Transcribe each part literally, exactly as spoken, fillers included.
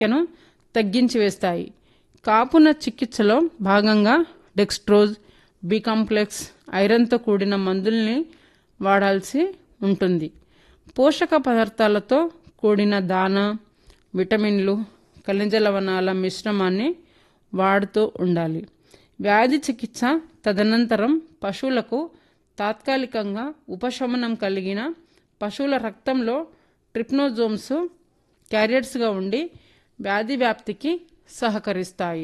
ను తగ్గించి వేస్తాయి. కాపున చికిత్సలో భాగంగా డెక్స్ట్రోజ్, బి కాంప్లెక్స్, ఐరన్తో కూడిన మందుల్ని వాడాల్సి ఉంటుంది. పోషక పదార్థాలతో కూడిన దాన, విటమిన్లు, ఖనిజ లవణాల మిశ్రమాన్ని వాడుతూ ఉండాలి. వ్యాధి చికిత్స తదనంతరం పశువులకు తాత్కాలికంగా ఉపశమనం కలిగిన పశువుల రక్తంలో ట్రిప్నోజోమ్స్ క్యారియర్స్గా ఉండి వ్యాధి వ్యాప్తికి సహకరిస్తాయి.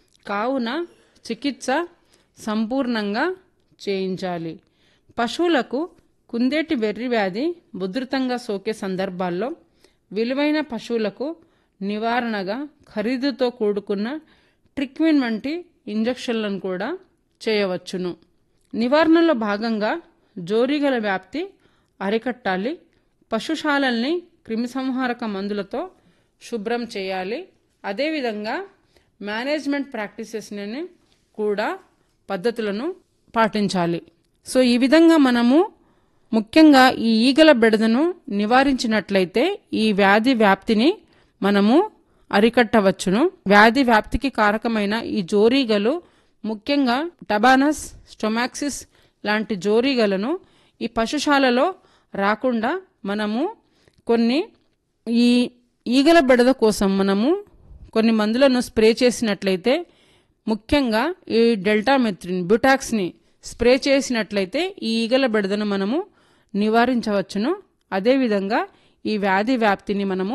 కావున చికిత్స సంపూర్ణంగా చేయించాలి. పశువులకు కుందేటి వెర్రి వ్యాధి ఉధృతంగా సోకే సందర్భాల్లో విలువైన పశువులకు నివారణగా ఖరీదుతో కూడుకున్న ట్రిక్విన్ వంటి ఇంజెక్షన్లను కూడా చేయవచ్చును. నివారణలో భాగంగా జోరీగల వ్యాప్తి అరికట్టాలి. పశుశాలల్ని క్రిమిసంహారక మందులతో శుభ్రం చేయాలి. అదేవిధంగా మేనేజ్మెంట్ ప్రాక్టీసెస్ని కూడా పద్ధతులను పాటించాలి. సో ఈ విధంగా మనము ముఖ్యంగా ఈ ఈగల బెడదను నివారించినట్లయితే ఈ వ్యాధి వ్యాప్తిని మనము అరికట్టవచ్చును. వ్యాధి వ్యాప్తికి కారకమైన ఈ జోరీగలు ముఖ్యంగా టబానస్, స్టొమాక్సిస్ లాంటి జోరీగలను ఈ పశుశాలలో రాకుండా మనము కొన్ని ఈ ఈగల బెడద కోసం మనము కొన్ని మందులను స్ప్రే చేసినట్లయితే, ముఖ్యంగా ఈ డెల్టామెథ్రిన్, బ్యూటాక్స్ని స్ప్రే చేసినట్లయితే ఈ ఈగల బెడదను మనము నివారించవచ్చును. అదేవిధంగా ఈ వ్యాధి వ్యాప్తిని మనము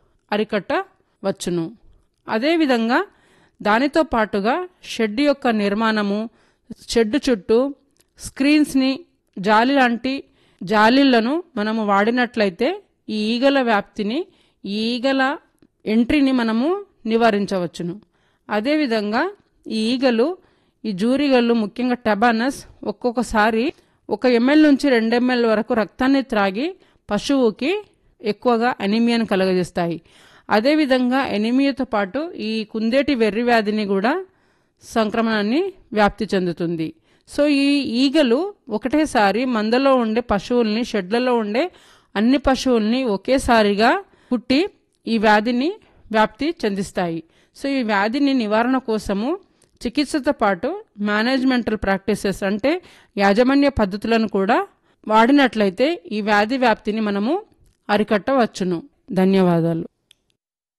అరికట్టవచ్చును. అదేవిధంగా దానితో పాటుగా షెడ్ యొక్క నిర్మాణము, షెడ్ చుట్టూ స్క్రీన్స్ని, జాలి లాంటి జాలీలను మనము వాడినట్లయితే ఈ ఈగల వ్యాప్తిని, ఈ ఈగల ఎంట్రీని మనము నివారించవచ్చును. అదేవిధంగా ఈ ఈగలు, ఈ జూరిగలు ముఖ్యంగా టబానస్ ఒక్కొక్కసారి ఒక ఎంఎల్ నుంచి రెండు ఎంఎల్ వరకు రక్తాన్ని త్రాగి పశువుకి ఎక్కువగా ఎనీమియాను కలుగజేస్తాయి. అదేవిధంగా ఎనీమియాతో పాటు ఈ కుందేటి వెర్రి వ్యాధిని కూడా సంక్రమణాన్ని వ్యాప్తి చెందుతుంది. సో ఈ ఈగలు ఒకటేసారి మందలో ఉండే పశువుల్ని, షెడ్లలో ఉండే అన్ని పశువుల్ని ఒకేసారిగా కుట్టి ఈ వ్యాధిని వ్యాప్తి చెందిస్తాయి. సో ఈ వ్యాధిని నివారణ కోసము చికిత్సతో పాటు మేనేజ్మెంటల్ ప్రాక్టీసెస్ అంటే యాజమాన్య పద్ధతులను కూడా వాడినట్లయితే ఈ వ్యాధి వ్యాప్తిని మనము అరికట్టవచ్చును. ధన్యవాదాలు.